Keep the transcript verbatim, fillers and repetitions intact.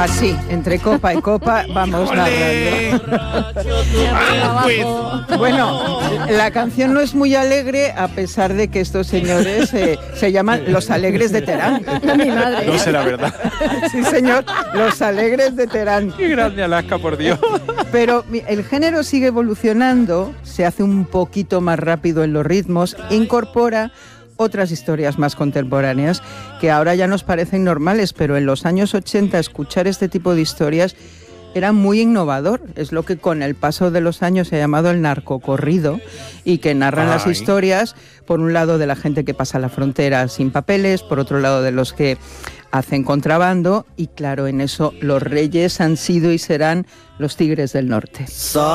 Así, entre copa y copa, vamos narrando. Ah, pues. Bueno, la canción no es muy alegre, a pesar de que estos señores eh, se llaman Los Alegres de Terán. Mi madre. No será verdad. Sí, señor, Los Alegres de Terán. Qué grande Alaska, por Dios. Pero el género sigue evolucionando, se hace un poquito más rápido en los ritmos, incorpora otras historias más contemporáneas que ahora ya nos parecen normales, pero en los años ochenta escuchar este tipo de historias era muy innovador. Es lo que con el paso de los años se ha llamado el narcocorrido, y que narran Ay. las historias, por un lado de la gente que pasa la frontera sin papeles, por otro lado de los que hacen contrabando, y claro, en eso los reyes han sido y serán los Tigres del Norte.